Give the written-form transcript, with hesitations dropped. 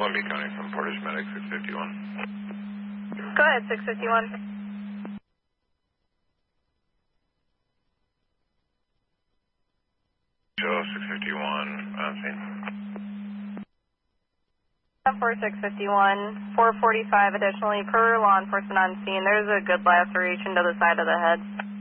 Columbia County from Portage Medic 651. Go ahead, 651. Show 651 on scene. 4651, 445 additionally per law enforcement on scene. There's a good laceration to the side of the head.